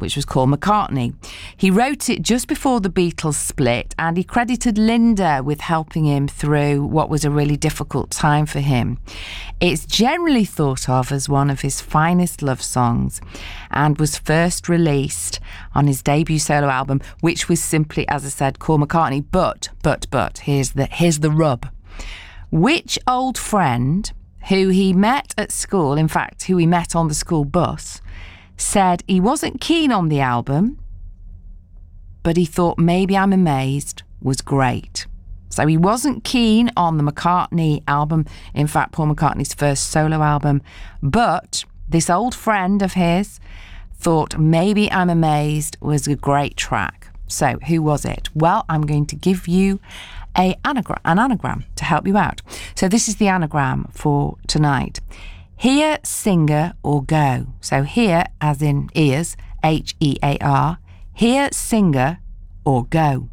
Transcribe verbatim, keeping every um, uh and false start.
which was called McCartney. He wrote it just before the Beatles split, and he credited Linda with helping him through what was a really difficult time for him. It's generally thought of as one of his finest love songs and was first released on his debut solo album, which was simply, as I said, called McCartney. But, but, but, here's the, here's the rub. Which old friend who he met at school, in fact, who he met on the school bus, said he wasn't keen on the album, but he thought Maybe I'm Amazed was great. So he wasn't keen on the McCartney album, in fact, Paul McCartney's first solo album, but this old friend of his thought Maybe I'm Amazed was a great track. So who was it? Well, I'm going to give you a anagram, an anagram to help you out. So this is the anagram for tonight. Hear, singer, or go. So hear, as in ears, H E A R. Hear, singer, or go.